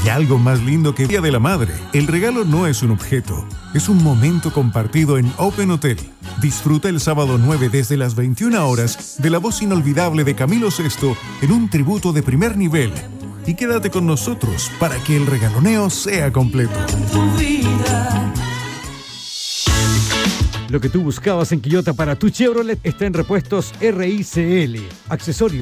hay algo más lindo que Día de la Madre. El regalo no es un objeto, es un momento compartido en Open Hotel. Disfruta el sábado 9 desde las 21 horas de la voz inolvidable de Camilo Sesto en un tributo de primer nivel. Y quédate con nosotros para que el regaloneo sea completo. Lo que tú buscabas en Quillota para tu Chevrolet está en Repuestos RICL. Accesorios,